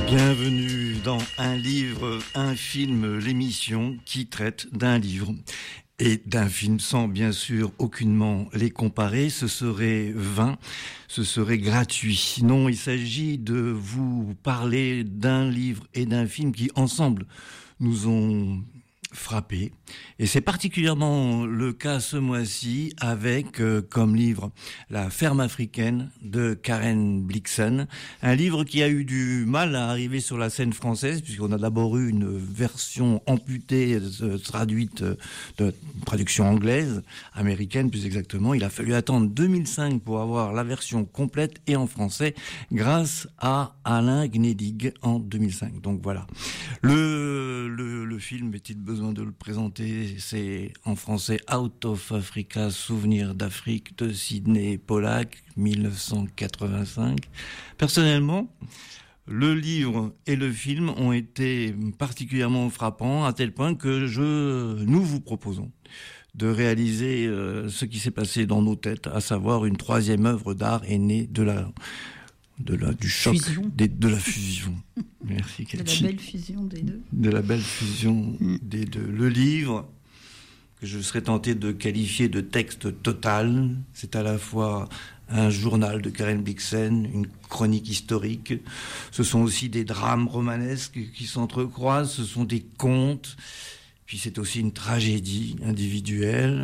Bienvenue dans Un livre, un film, l'émission qui traite d'un livre et d'un film sans bien sûr aucunement les comparer. Ce serait vain, ce serait gratuit. Non, il s'agit de vous parler d'un livre et d'un film qui ensemble nous ont frappé. Et c'est particulièrement le cas ce mois-ci avec comme livre La ferme africaine de Karen Blixen, un livre qui a eu du mal à arriver sur la scène française puisqu'on a d'abord eu une version amputée traduite de traduction anglaise, américaine plus exactement. Il a fallu attendre 2005 pour avoir la version complète et en français grâce à Alain Gnedig en 2005. Donc voilà. Le film, est-il besoin de le présenter? C'est en français Out of Africa, Souvenirs d'Afrique de Sidney Pollack, 1985. Personnellement, le livre et le film ont été particulièrement frappants à tel point que nous vous proposons de réaliser ce qui s'est passé dans nos têtes, à savoir une troisième œuvre d'art est née du choc, de la fusion. Merci, Cathy. De la belle fusion des deux. De la belle fusion des deux. Le livre, que je serais tenté de qualifier de texte total, c'est à la fois un journal de Karen Blixen, une chronique historique, ce sont aussi des drames romanesques qui s'entrecroisent, ce sont des contes, puis c'est aussi une tragédie individuelle.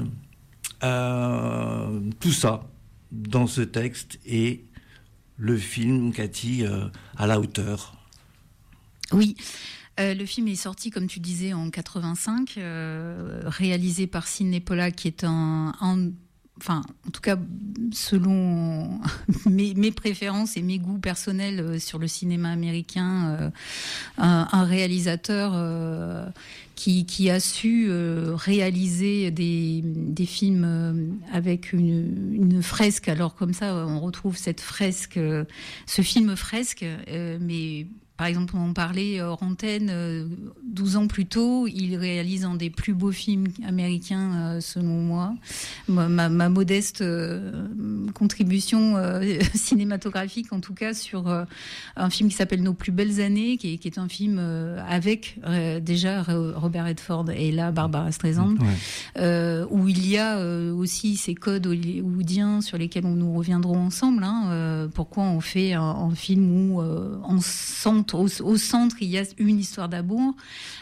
Tout ça dans ce texte et le film, Cathy, à la hauteur. Oui, le film est sorti, comme tu disais, en 85, réalisé par Sidney Pollack, qui est enfin, en tout cas, selon mes préférences et mes goûts personnels sur le cinéma américain, un réalisateur qui a su réaliser des films avec une fresque. Alors comme ça, on retrouve cette fresque, ce film fresque, mais par exemple, on en parlait hors antenne, 12 ans plus tôt, il réalise un des plus beaux films américains, selon moi. Ma modeste contribution cinématographique, en tout cas, sur un film qui s'appelle Nos plus belles années, qui est un film avec déjà Robert Redford et là Barbara Streisand, où il y a aussi ces codes hollywoodiens sur lesquels nous reviendrons ensemble. Pourquoi on fait un film où on sent au centre, il y a une histoire d'amour.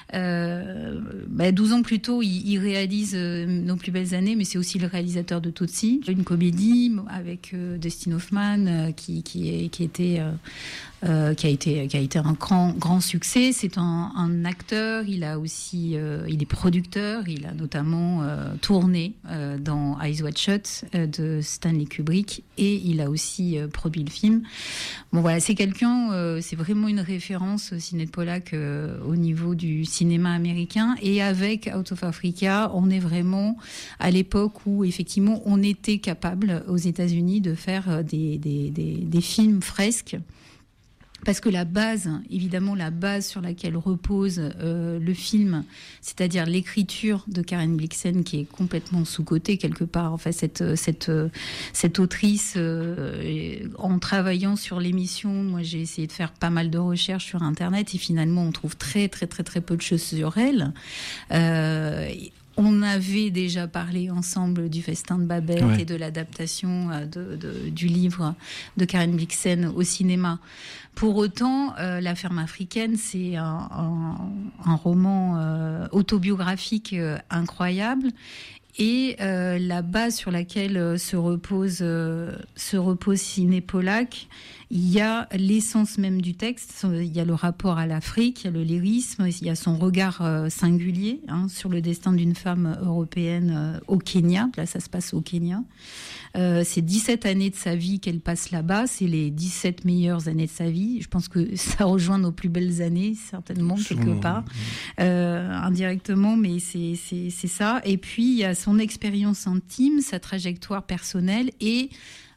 12 ans plus tôt, il réalise Nos plus belles années, mais c'est aussi le réalisateur de Tootsie, une comédie avec Dustin Hoffman qui a été un grand succès. C'est un acteur. Il est producteur. Il a notamment tourné dans Eyes Wide Shut de Stanley Kubrick et il a aussi produit le film. Bon voilà, c'est quelqu'un. C'est vraiment une référence, Sidney Pollack, au niveau du cinéma américain. Et avec Out of Africa, on est vraiment à l'époque où effectivement on était capable aux États-Unis de faire des films fresques. Parce que la base sur laquelle repose le film, c'est-à-dire l'écriture de Karen Blixen, qui est complètement sous-cotée quelque part. Enfin, cette autrice, en travaillant sur l'émission, moi j'ai essayé de faire pas mal de recherches sur Internet et finalement on trouve très très très très peu de choses sur elle. On avait déjà parlé ensemble du Festin de Babette et de l'adaptation du livre de Karen Blixen au cinéma. Pour autant, La ferme africaine, c'est un roman autobiographique incroyable. Et la base sur laquelle se repose Sidney Pollack, il y a l'essence même du texte, il y a le rapport à l'Afrique, il y a le lyrisme, il y a son regard singulier sur le destin d'une femme européenne au Kenya. Là, ça se passe au Kenya. C'est 17 années de sa vie qu'elle passe là-bas, c'est les 17 meilleures années de sa vie. Je pense que ça rejoint nos plus belles années, certainement, quelque part, indirectement, mais c'est ça. Et puis, il y a son expérience intime, sa trajectoire personnelle et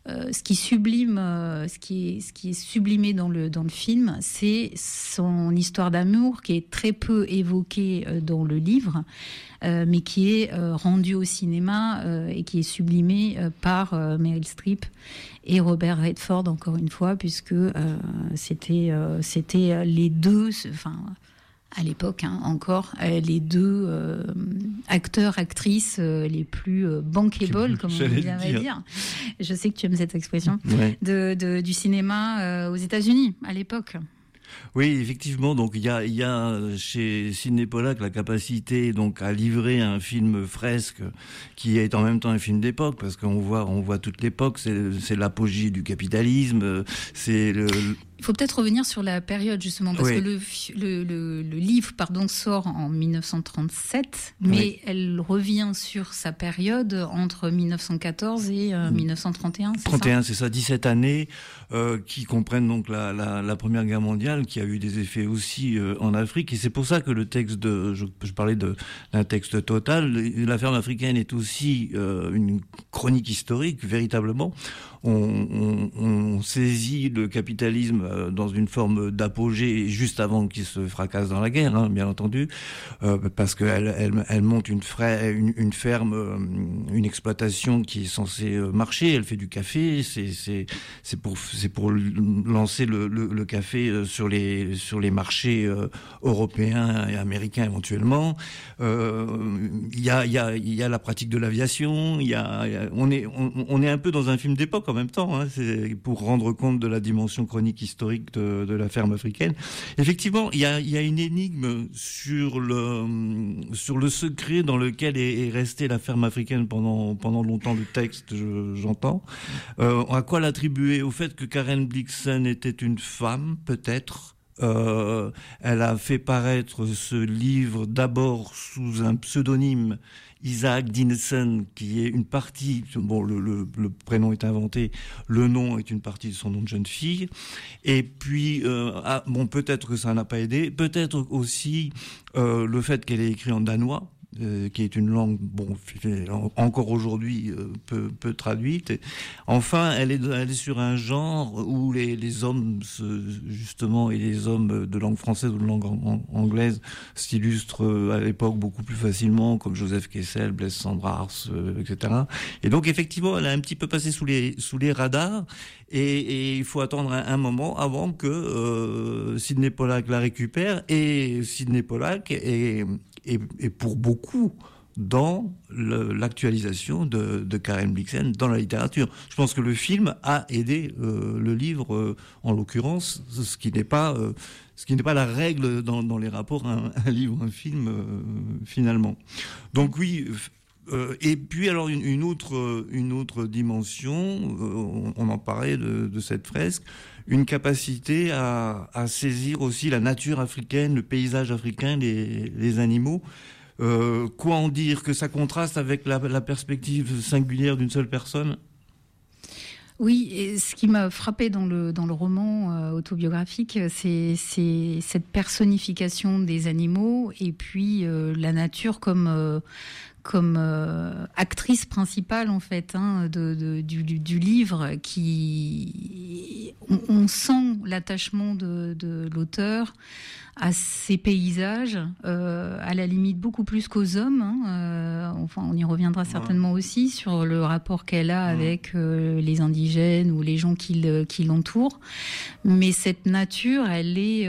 ce qui sublime, ce qui est sublimé dans le film, c'est son histoire d'amour qui est très peu évoquée dans le livre, mais qui est rendue au cinéma et qui est sublimée par Meryl Streep et Robert Redford, encore une fois, puisque c'était les deux, à l'époque encore, les deux acteurs, actrices les plus bankable, comme on aimerait dire. Je sais que tu aimes cette expression, du cinéma aux États-Unis à l'époque. Oui, effectivement. Donc il y a chez Sidney Pollack la capacité donc à livrer un film fresque qui est en même temps un film d'époque, parce qu'on voit toute l'époque. C'est l'apogée du capitalisme. Il faut peut-être revenir sur la période, justement, parce que le livre sort en 1937, mais elle revient sur sa période entre 1914 et 1931, c'est 31, c'est ça, 17 années qui comprennent donc la Première Guerre mondiale, qui a eu des effets aussi en Afrique. Et c'est pour ça que le texte je parlais d'un texte total. La ferme africaine est aussi une chronique historique, véritablement. On saisit le capitalisme dans une forme d'apogée juste avant qu'il se fracasse dans la guerre, bien entendu, parce qu'elle monte une ferme, une exploitation qui est censée marcher. Elle fait du café, c'est pour lancer le café sur les marchés européens et américains éventuellement. Il y a la pratique de l'aviation. On est un peu dans un film d'époque en même temps, c'est pour rendre compte de la dimension chronique historique de la ferme africaine. Effectivement, il y a une énigme sur le secret dans lequel est restée la ferme africaine pendant longtemps. Le texte, j'entends. À quoi l'attribuer? Au fait que Karen Blixen était une femme, peut-être. Elle a fait paraître ce livre d'abord sous un pseudonyme, Isaac Dinesen, qui est une partie, le prénom est inventé, le nom est une partie de son nom de jeune fille. Et puis, peut-être que ça n'a pas aidé, peut-être aussi le fait qu'elle ait écrit en danois, qui est une langue, encore aujourd'hui peu traduite. Et enfin, elle est sur un genre où les hommes, justement, et les hommes de langue française ou de langue anglaise s'illustrent à l'époque beaucoup plus facilement, comme Joseph Kessel, Blaise Cendrars, etc. Et donc, effectivement, elle a un petit peu passé sous les radars, et il faut attendre un moment avant que Sidney Pollack la récupère, et Sidney Pollack et pour beaucoup dans l'actualisation de Karen Blixen dans la littérature. Je pense que le film a aidé le livre, en l'occurrence, ce qui n'est pas la règle dans les rapports un livre, un film, finalement. Donc oui. Et puis alors une autre dimension, on en parlait de cette fresque, une capacité à saisir aussi la nature africaine, le paysage africain, les animaux. Quoi en dire? Que ça contraste avec la perspective singulière d'une seule personne? Oui, et ce qui m'a frappé dans le roman autobiographique, c'est cette personnification des animaux et puis la nature comme actrice principale en fait du livre, on sent l'attachement de l'auteur à ces paysages, à la limite beaucoup plus qu'aux hommes. Enfin, on y reviendra certainement aussi sur le rapport qu'elle a avec les indigènes ou les gens qui l'entourent. Mais cette nature, elle est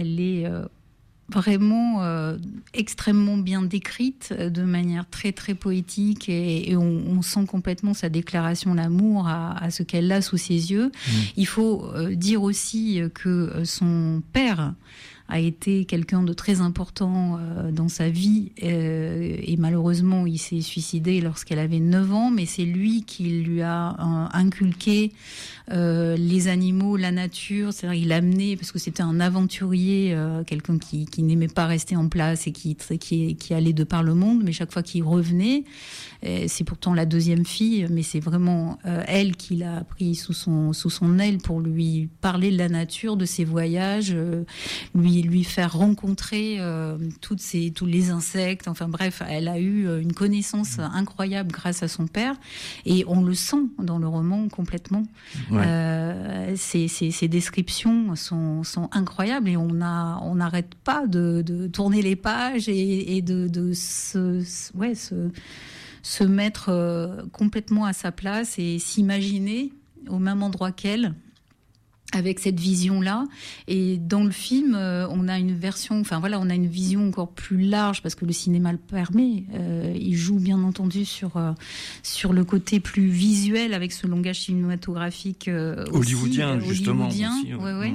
vraiment extrêmement bien décrite de manière très très poétique, et on sent complètement sa déclaration d'amour à ce qu'elle a sous ses yeux. Il faut dire aussi que son père a été quelqu'un de très important dans sa vie, et malheureusement il s'est suicidé lorsqu'elle avait 9 ans, mais c'est lui qui lui a inculqué les animaux, la nature. C'est-à-dire il l'a amené, parce que c'était un aventurier, quelqu'un qui n'aimait pas rester en place et qui allait de par le monde, mais chaque fois qu'il revenait, c'est pourtant la deuxième fille, mais c'est vraiment elle qui l'a pris sous son aile pour lui parler de la nature, de ses voyages, lui lui faire rencontrer tous les insectes. Enfin bref, elle a eu une connaissance incroyable grâce à son père, et on le sent dans le roman complètement. Ouais. Ces descriptions sont incroyables, et on n'arrête pas de tourner les pages et de se mettre complètement à sa place et s'imaginer au même endroit qu'elle, avec cette vision-là. Et dans le film, on a une version, on a une vision encore plus large, parce que le cinéma le permet. Il joue bien entendu sur le côté plus visuel, avec ce langage cinématographique hollywoodien, justement. Aussi, ouais.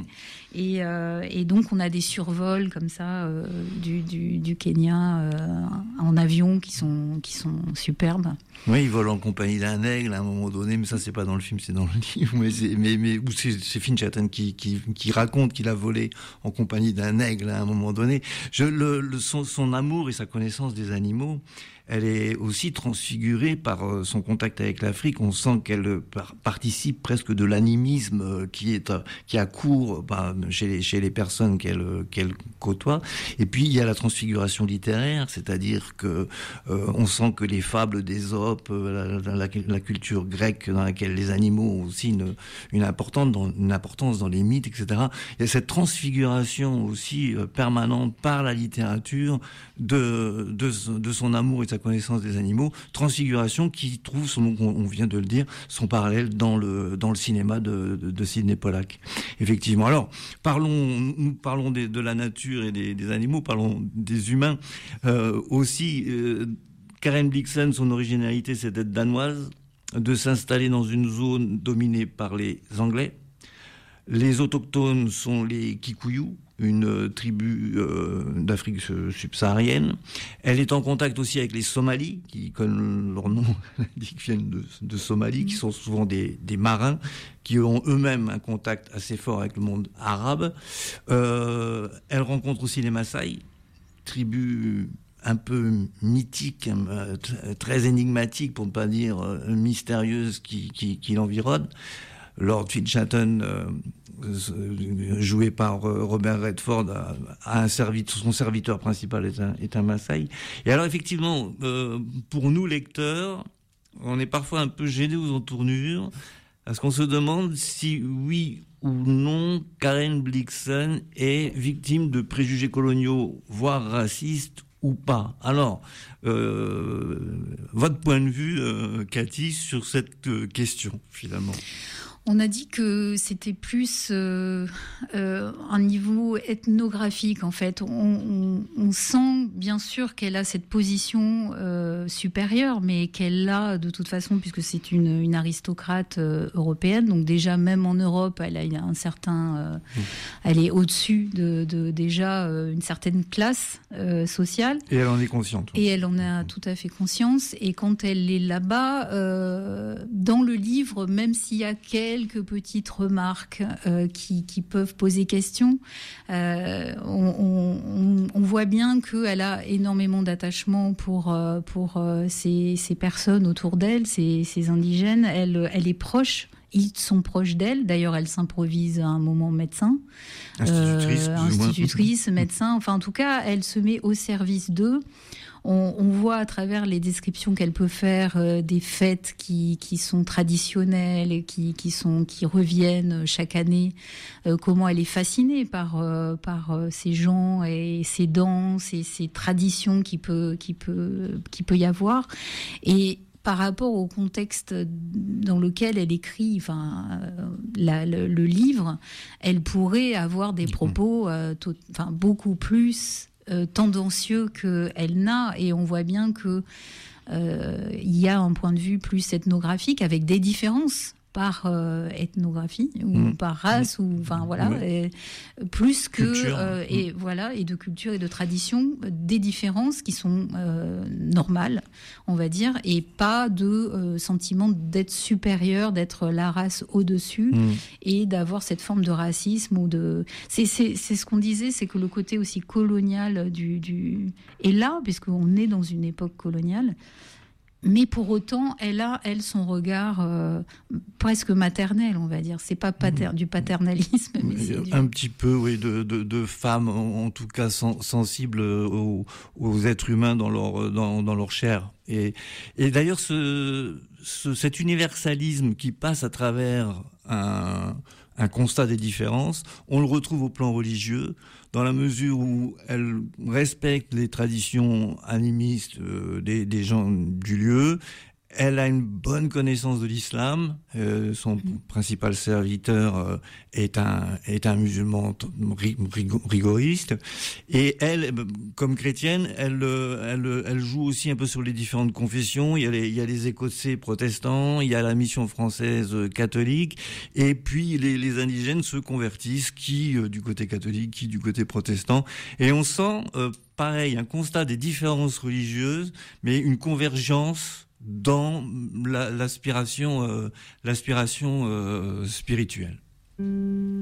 Et donc on a des survols comme ça du Kenya en avion qui sont superbes. Oui, il vole en compagnie d'un aigle à un moment donné, mais ça c'est pas dans le film, c'est dans le livre. Mais c'est Finn Chatton qui raconte qu'il a volé en compagnie d'un aigle à un moment donné. Son amour et sa connaissance des animaux, elle est aussi transfigurée par son contact avec l'Afrique. On sent qu'elle participe presque de l'animisme qui a cours chez les personnes qu'elle côtoie. Et puis il y a la transfiguration littéraire, c'est-à-dire que on sent que les fables d'Ésope, la culture grecque dans laquelle les animaux ont aussi une importance dans les mythes, etc. Il y a cette transfiguration aussi permanente par la littérature de son amour et de sa connaissance des animaux, transfiguration qui trouve, on vient de le dire, son parallèle dans le cinéma de Sidney Pollack. Effectivement. Alors, nous parlons de la nature et des animaux, parlons des humains aussi. Karen Blixen, son originalité, c'est d'être danoise, de s'installer dans une zone dominée par les Anglais. Les autochtones sont les Kikuyu, une tribu d'Afrique subsaharienne. Elle est en contact aussi avec les Somalis, qui, comme leur nom l'indique, viennent de Somalie, qui sont souvent des marins, qui ont eux-mêmes un contact assez fort avec le monde arabe. Elle rencontre aussi les Maasai, tribu un peu mythique, très énigmatique, pour ne pas dire mystérieuse, qui l'environne. Lord Finn Chatton, joué par Robert Redford, son serviteur principal est un Maasai. Et alors effectivement, pour nous lecteurs, on est parfois un peu gênés aux entournures, parce qu'on se demande si oui ou non Karen Blixen est victime de préjugés coloniaux, voire racistes, ou pas. Alors, votre point de vue, Cathy, sur cette question, finalement? On a dit que c'était plus un niveau ethnographique, en fait. On sent bien sûr qu'elle a cette position supérieure, mais qu'elle l'a de toute façon, puisque c'est une aristocrate européenne. Donc déjà, même en Europe, elle a un certain... elle est au-dessus de déjà une certaine classe sociale. Et elle en est consciente. Et elle en a tout à fait conscience. Et quand elle est là-bas, dans le livre, même s'il y a quelques petites remarques qui peuvent poser question, on voit bien qu'elle a énormément d'attachement pour ces personnes autour d'elle, ces indigènes. Elle est proche. Ils sont proches d'elle. D'ailleurs, elle s'improvise à un moment médecin. Institutrice, médecin. Enfin, en tout cas, elle se met au service d'eux. On voit à travers les descriptions qu'elle peut faire des fêtes qui sont traditionnelles et qui reviennent chaque année, comment elle est fascinée par ces gens et ces danses et ces traditions qui peut y avoir. Et par rapport au contexte dans lequel elle écrit, le livre, elle pourrait avoir des propos beaucoup plus tendancieux qu'elle n'a, et on voit bien que il y a un point de vue plus ethnographique avec des différences par ethnographie ou par race ou plus que culture, et de culture et de tradition, des différences qui sont normales, on va dire, et pas de sentiment d'être supérieur, d'être la race au-dessus et d'avoir cette forme de racisme ou de c'est ce qu'on disait, c'est que le côté aussi colonial du est là, puisqu'on est dans une époque coloniale. Mais pour autant, elle a, elle, son regard presque maternel, on va dire. C'est pas du paternalisme, mais c'est un petit peu, oui, de femmes, en tout cas sensibles aux êtres humains dans leur chair. Et d'ailleurs, cet universalisme qui passe à travers un constat des différences, on le retrouve au plan religieux, dans la mesure où elle respecte les traditions animistes des gens du lieu. Elle a une bonne connaissance de l'islam. Son principal serviteur est un musulman rigoriste. Et elle, comme chrétienne, elle joue aussi un peu sur les différentes confessions. Il y a les Écossais protestants, il y a la mission française catholique. Et puis les indigènes se convertissent, qui du côté catholique, qui du côté protestant. Et on sent, pareil, un constat des différences religieuses, mais une convergence dans l'aspiration spirituelle.